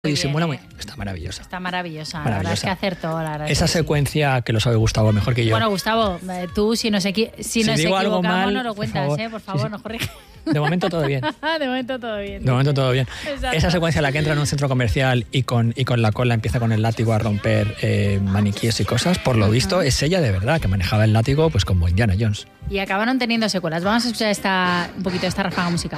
disimula muy... Está maravillosa. Está maravillosa. La verdad es que acertó. Esa secuencia que lo sabe Gustavo mejor que yo. Bueno, Gustavo, tú si nos equivocamos mal, no lo cuentas, por favor, sí. nos corrige. De momento todo bien. De momento todo bien. De momento todo bien. Exacto. Esa secuencia en la que entra en un centro comercial y con la cola empieza con el látigo a romper maniquíes y cosas, por lo visto es ella de verdad, que manejaba el látigo pues como Indiana Jones. Y acabaron teniendo secuelas. Vamos a escuchar un poquito esta ráfaga musical.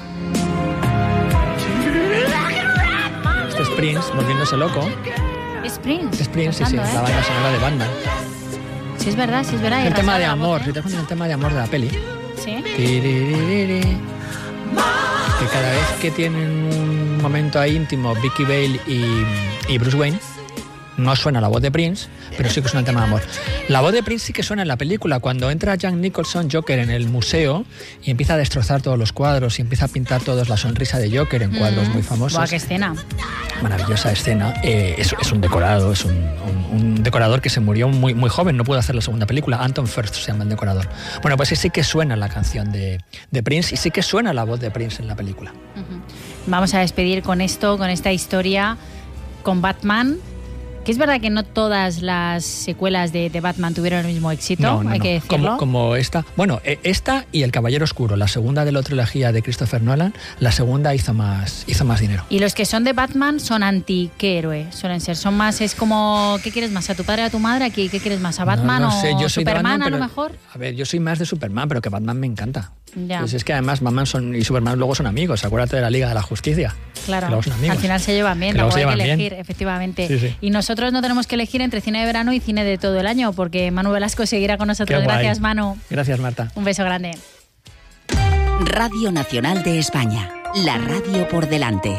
Este es Prince, volviéndose loco. ¿Es Prince? Es Prince, sí, la banda sonora de Batman. Sí, es verdad. El tema de amor, si te das cuenta, el tema de amor de la peli. Sí. Que cada vez que tienen un momento ahí íntimo Vicky Vale y Bruce Wayne, no suena la voz de Prince, pero sí que suena el tema de amor. La voz de Prince sí que suena en la película, cuando entra Jack Nicholson, Joker, en el museo y empieza a destrozar todos los cuadros y empieza a pintar todos la sonrisa de Joker en cuadros muy famosos. ¡Buah, qué escena! Maravillosa escena. Es un decorado, es un decorador que se murió muy, muy joven, no pudo hacer la segunda película. Anton Firth se llama el decorador. Bueno, pues sí que suena la canción de Prince y sí que suena la voz de Prince en la película. Vamos a despedir con esta historia, con Batman. Que es verdad que no todas las secuelas de Batman tuvieron el mismo éxito, hay que decirlo. Como esta. Bueno, esta y El Caballero Oscuro, la segunda de la trilogía de Christopher Nolan, la segunda hizo más dinero. Y los que son de Batman son anti ¿qué héroe? Suelen ser, son más, es como, ¿qué quieres más? ¿A tu padre o a tu madre? ¿Qué quieres más? ¿A Batman no sé, o yo soy Superman Batman, a lo mejor? A ver, yo soy más de Superman, pero que Batman me encanta. Ya. Pues es que además Batman y Superman luego son amigos, acuérdate de la Liga de la Justicia. Claro, luego son amigos. Al final se llevan bien, luego hay que elegir, efectivamente. Sí. Y nosotros no tenemos que elegir entre cine de verano y cine de todo el año, porque Manu Velasco seguirá con nosotros. Gracias, Manu. Gracias, Marta. Un beso grande. Radio Nacional de España, la radio por delante.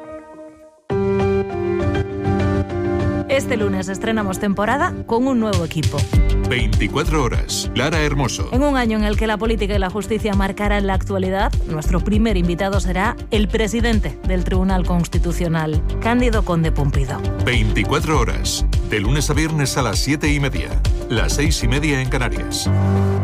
Este lunes estrenamos temporada con un nuevo equipo. 24 horas, Lara Hermoso. En un año en el que la política y la justicia marcarán la actualidad, nuestro primer invitado será el presidente del Tribunal Constitucional, Cándido Conde Pumpido. 24 horas, de lunes a viernes a las 7:30, las 6:30 en Canarias.